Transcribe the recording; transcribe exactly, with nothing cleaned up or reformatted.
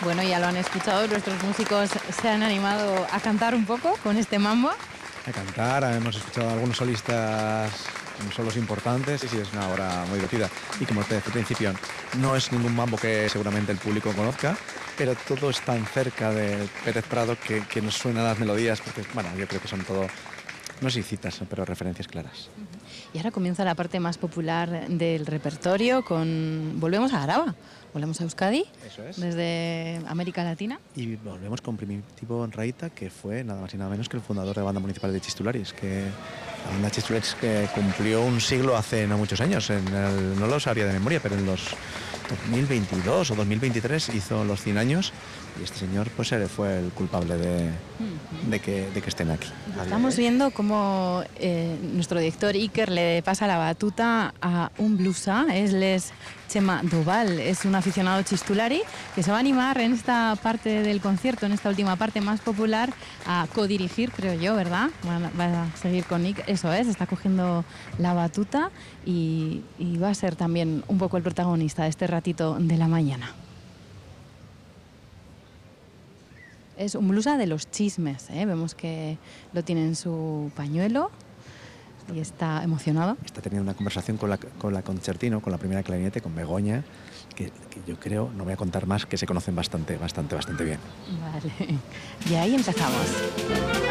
Bueno, ya lo han escuchado, nuestros músicos se han animado a cantar un poco con este mambo. A cantar, hemos escuchado a algunos solistas con solos importantes y sí, es una obra muy divertida. Y como te decía al principio, no es ningún mambo que seguramente el público conozca, pero todo es tan cerca de Pérez Prado que, que nos suenan las melodías, porque bueno, yo creo que son todo, no sé si citas, pero referencias claras. Y ahora comienza la parte más popular del repertorio con... Volvemos a Araba, volvemos a Euskadi, Eso es. Desde América Latina. Y volvemos con Primitivo Enraita, que fue nada más y nada menos que el fundador de la banda municipal de Chistularis, que la banda Chistularis que cumplió un siglo hace no muchos años, en el, no lo sabría de memoria, pero en los dos mil veintidós o dos mil veintitrés hizo los cien años y este señor pues fue el culpable de, de, que, de que estén aquí. Estamos viendo cómo eh, nuestro director Iker le pasa la batuta a un blusa, es Les Chema Doval, es un aficionado chistulari que se va a animar en esta parte del concierto, en esta última parte más popular, a codirigir, creo yo, ¿verdad? Va, va a seguir con Iker, eso es, está cogiendo la batuta y, y va a ser también un poco el protagonista de este ratito de la mañana. Es un blusa de los chismes, ¿eh? Vemos que lo tiene en su pañuelo y está emocionado. Está teniendo una conversación con la, con la concertino, con la primera clarinete, con Begoña, que, que yo creo, no voy a contar más, que se conocen bastante, bastante, bastante bien. Vale, y ahí empezamos.